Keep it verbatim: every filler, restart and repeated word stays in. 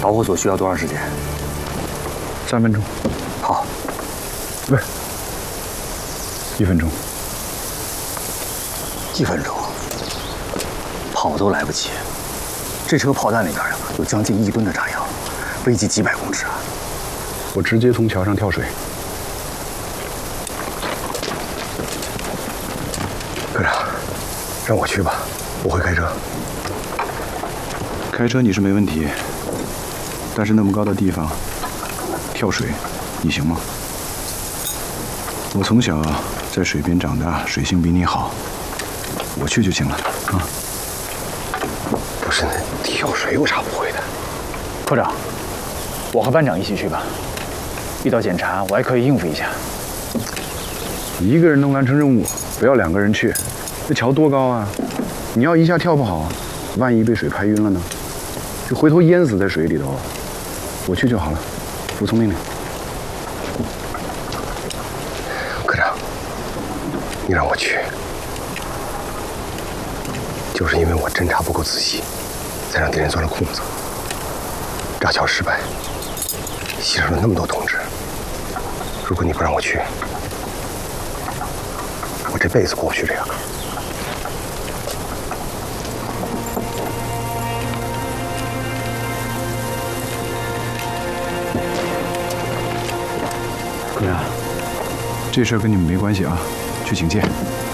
导火索需要多长时间？ 三分钟。 好。 不是，一分钟。 一分钟，跑都来不及。这车炮弹里面呀，有将近一吨的炸药，危及几百公尺啊！ 我直接从桥上跳水。科长，让我去吧，我会开车。开车你是没问题，但是那么高的地方跳水，你行吗？我从小在水边长大，水性比你好，我去就行了啊。不是，那跳水有啥不会的？ 科长，我和班长一起去吧。遇到检查，我还可以应付一下。 一个人能完成任务，不要两个人去。这桥多高啊！你要一下跳不好，万一被水拍晕了呢？就回头淹死在水里头。我去就好了，服从命令。科长，你让我去，就是因为我侦查不够仔细，才让敌人钻了空子。炸桥失败，牺牲了那么多同志。如果你不让我去，我这辈子过不去这个坎。科长，这事儿跟你们没关系啊，去警戒。